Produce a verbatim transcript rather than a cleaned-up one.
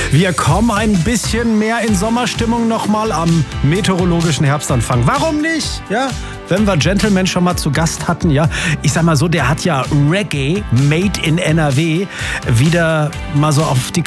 Wir kommen ein bisschen mehr in Sommerstimmung nochmal am meteorologischen Herbstanfang. Warum nicht? Ja, wenn wir Gentleman schon mal zu Gast hatten, ja. Ich sag mal so, der hat ja Reggae Made in N R W wieder mal so auf die